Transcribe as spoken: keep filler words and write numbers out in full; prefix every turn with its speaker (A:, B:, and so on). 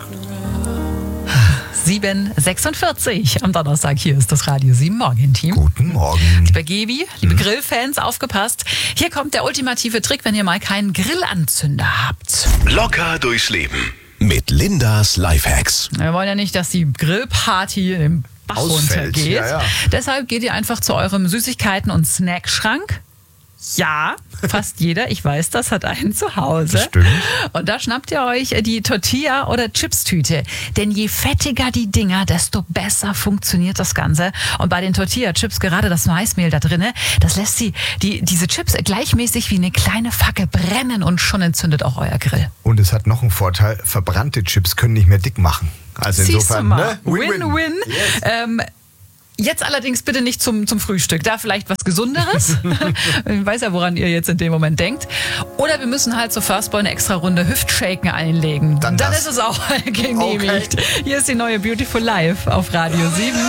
A: sieben Uhr sechsundvierzig am Donnerstag. Hier ist das Radio sieben Morgen-Team.
B: Guten Morgen.
A: Lieber Gebi, liebe mhm. Grillfans, aufgepasst. Hier kommt der ultimative Trick, wenn ihr mal keinen Grillanzünder habt.
C: Locker durchs Leben mit Lindas Lifehacks.
A: Wir wollen ja nicht, dass die Grillparty in den Bach
B: Ausfällt.
A: runtergeht.
B: Ja, ja.
A: Deshalb geht ihr einfach zu eurem Süßigkeiten- und Snackschrank. Ja, fast jeder, ich weiß das, hat einen zu Hause.
B: Stimmt.
A: Und da schnappt ihr euch die Tortilla- oder Chipstüte. Denn je fettiger die Dinger, desto besser funktioniert das Ganze. Und bei den Tortilla-Chips, gerade das Maismehl da drinne, das lässt sie, die, diese Chips gleichmäßig wie eine kleine Fackel brennen und schon entzündet auch euer Grill.
B: Und es hat noch einen Vorteil, verbrannte Chips können nicht mehr dick machen. Also
A: Siehst
B: insofern,
A: du mal,
B: ne?
A: Win-win.
B: Yes.
A: Ähm, Jetzt allerdings bitte nicht zum, zum Frühstück. Da vielleicht was Gesunderes. Ich weiß ja, woran ihr jetzt in dem Moment denkt. Oder wir müssen halt zur Firstboy eine extra Runde Hüftshaken einlegen.
B: Dann
A: Dann
B: das.
A: ist es auch genehmigt.
B: Okay.
A: Hier ist die neue Beautiful Life auf Radio sieben.